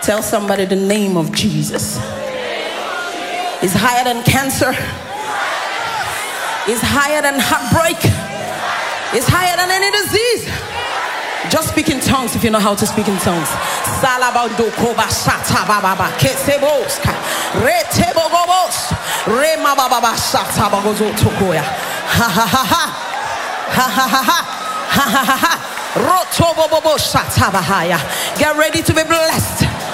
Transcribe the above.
Tell somebody the name of Jesus is higher than cancer, is higher than heartbreak, is higher than any disease. Just speak in tongues if you know how to speak in tongues. Get ready to be blessed.